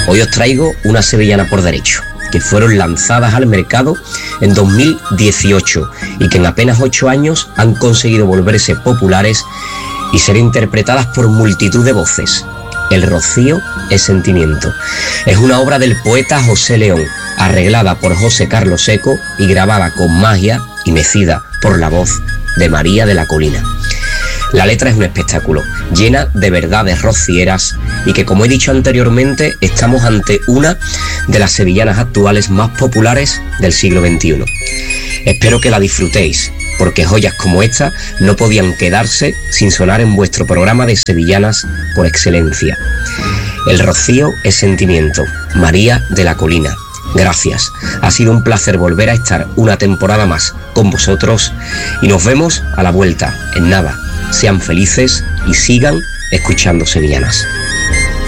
Hoy os traigo una sevillana por derecho, que fueron lanzadas al mercado en 2018 y que en apenas 8 años han conseguido volverse populares y ser interpretadas por multitud de voces. El rocío es sentimiento. Es una obra del poeta José León, arreglada por José Carlos Seco y grabada con magia y mecida por la voz de María de la Colina. La letra es un espectáculo, llena de verdades rocieras y que, como he dicho anteriormente, estamos ante una de las sevillanas actuales más populares del siglo XXI. Espero que la disfrutéis, porque joyas como esta no podían quedarse sin sonar en vuestro programa de sevillanas por excelencia. El rocío es sentimiento, María de la Colina. Gracias, ha sido un placer volver a estar una temporada más con vosotros y nos vemos a la vuelta en nada. Sean felices y sigan escuchando sevillanas.